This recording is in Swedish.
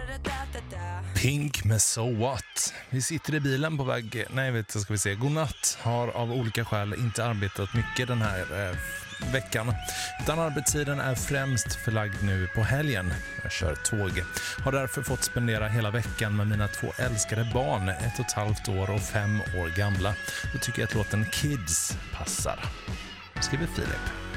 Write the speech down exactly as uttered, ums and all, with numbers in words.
Pink med So What. Vi sitter i bilen på väg, nej vet jag ska vi se, godnatt. Har av olika skäl inte arbetat mycket den här eh, veckan. Utan arbetstiden är främst förlagd nu på helgen. Jag kör tåg. Har därför fått spendera hela veckan med mina två älskade barn, ett och ett halvt år och fem år gamla. Då tycker jag att låten Kids passar. Skriver Filip.